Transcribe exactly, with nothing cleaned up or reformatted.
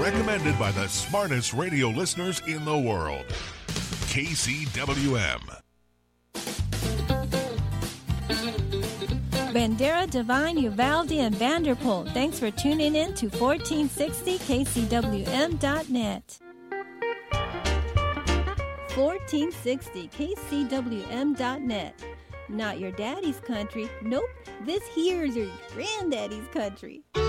recommended by the smartest radio listeners in the world. K C W M. Bandera, Divine, Uvalde, and Vanderpool. Thanks for tuning in to fourteen sixty K C W M dot net. fourteen sixty K C W M dot net. Not your daddy's country. Nope, this here's your granddaddy's country.